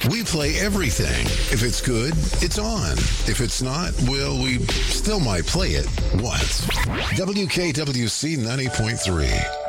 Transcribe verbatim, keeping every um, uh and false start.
We play everything. If it's good, it's on. If it's not, well, we still might play it once. W K W C ninety point three.